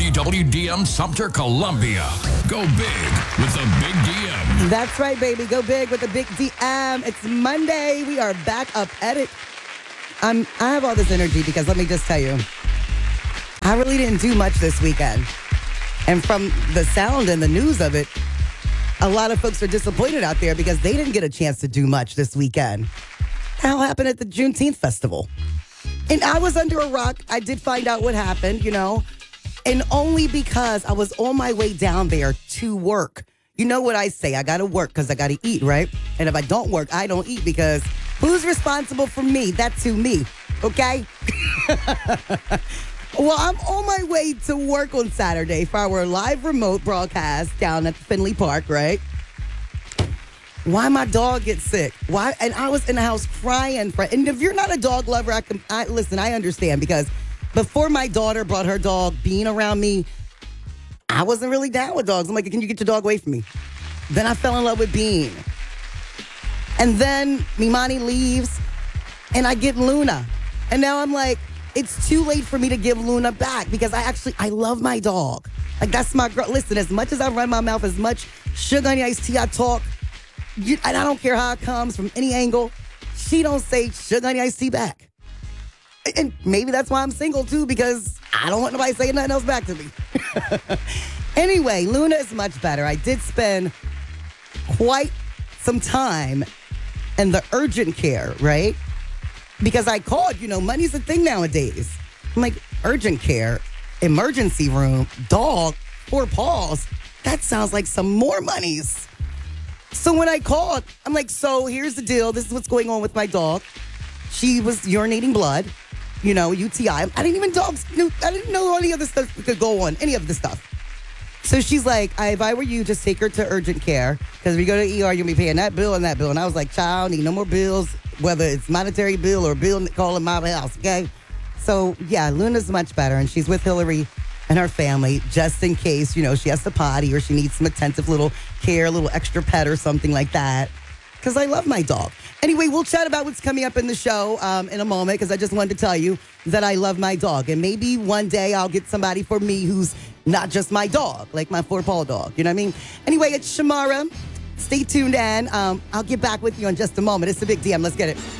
WWDM Sumter, Columbia. Go big with the Big DM. That's right, baby. Go big with the Big DM. It's Monday. We are back up at it. I have all this energy because let me just tell you, I really didn't do much this weekend. And from the sound and the news of it, a lot of folks are disappointed out there because they didn't get a chance to do much this weekend. How happened at the Juneteenth festival? And I was under a rock. I did find out what happened, and only because I was on my way down there to work. You know what I say? I got to work because I got to eat, right? And if I don't work, I don't eat because who's responsible for me? That's who, me, okay? Well, I'm on my way to work on Saturday for our live remote broadcast down at Finley Park, right? Why my dog gets sick? Why? And I was in the house crying. And if you're not a dog lover, listen, I understand because before my daughter brought her dog Bean around me, I wasn't really down with dogs. I'm like, can you get your dog away from me? Then I fell in love with Bean. And then Mimani leaves and I get Luna. And now I'm like, it's too late for me to give Luna back because I love my dog. Like, that's my girl. Listen, as much as I run my mouth, as much sugar honey iced tea I talk, and I don't care how it comes from any angle, she don't say sugar honey iced tea back. And maybe that's why I'm single too, because I don't want nobody saying nothing else back to me. Anyway, Luna is much better. I did spend quite some time in the urgent care, right? Because I called, money's a thing nowadays. I'm like, urgent care, emergency room, dog, 4 paws. That sounds like some more monies. So when I called, I'm like, so here's the deal. This is what's going on with my dog. She was urinating blood, UTI. I didn't know any of this stuff could go on, any of this stuff. So she's like, if I were you, just take her to urgent care. Because if you go to ER, you'll be paying that bill and that bill. And I was like, child, need no more bills, whether it's monetary bill or bill calling my house, okay? So, yeah, Luna's much better. And she's with Hillary and her family just in case, she has to potty or she needs some attentive little care, a little extra pet or something like that. Because I love my dog. Anyway, we'll chat about what's coming up in the show in a moment because I just wanted to tell you that I love my dog. And maybe one day I'll get somebody for me who's not just my dog, like my 4-paw dog. You know what I mean? Anyway, it's Shamara. Stay tuned, and I'll get back with you in just a moment. It's the Big DM. Let's get it.